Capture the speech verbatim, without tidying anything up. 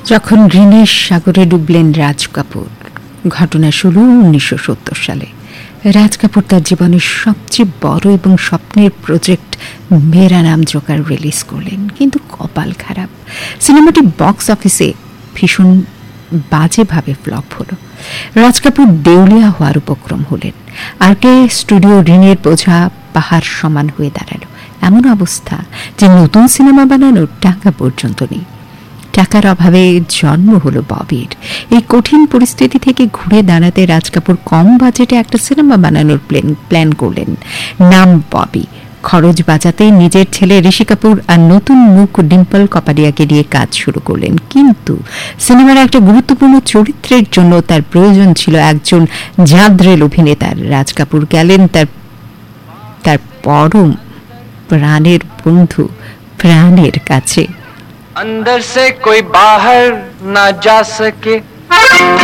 যখন ঋণের সাগরে ডুবলেন রাজ কাপুর, ঘটনা শুরু উনিশশো সত্তর সালে। রাজ কাপুর তার জীবনের সবচেয়ে বড় এবং স্বপ্নের প্রজেক্ট মেরা নাম জোকার রিলিজ করলেন, কিন্তু কপাল খারাপ, সিনেমাটি বক্স অফিসে ভীষণ বাজেভাবে ফ্লপ হলো। রাজ কাপুর দেউলিয়া হওয়ার উপক্রম হলেন। আর কে স্টুডিও ঋণের বোঝা পাহাড় সমান হয়ে দাঁড়ালো। এমন অবস্থা যে নতুন সিনেমা বানানোর টাকা পর্যন্ত নেই। টাকার অভাবে জন্ম হলো ববির। এই কঠিন পরিস্থিতি থেকে ঘুরে দাঁড়াতে রাজ কাপুর কম বাজেটে একটা সিনেমা বানানোর প্ল্যান প্ল্যান করলেন, নাম ববি। খরচ বাঁচাতে নিজের ছেলে ঋষি কাপুর আর নতুন মুখ ডিম্পল কপাডিয়াকে দিয়ে কাজ শুরু করলেন। কিন্তু সিনেমার একটা গুরুত্বপূর্ণ চরিত্রের জন্য তার প্রয়োজন ছিল একজন জাদ্রেল অভিনেতার। রাজ কাপুর গেলেন তার তার পরম প্রাণের বন্ধু প্রাণের কাছে। अंदर से कोई बाहर ना जा सके,